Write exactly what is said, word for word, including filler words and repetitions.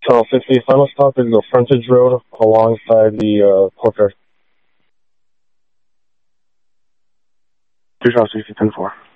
Channel sixty, final stop is the frontage road alongside the uh, courtyard. two Channel sixty, ten four.